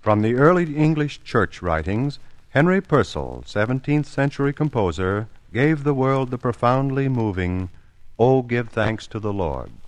From the early English church writings, Henry Purcell, 17th century composer, gave the world the profoundly moving, "O give thanks to the Lord."